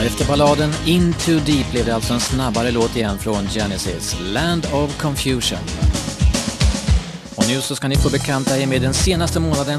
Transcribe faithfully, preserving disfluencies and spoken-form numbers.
Ja, efter balladen Into Deep blev det alltså en snabbare låt igen från Genesis, Land of Confusion. Och nu så ska ni få bekanta er med den senaste månaden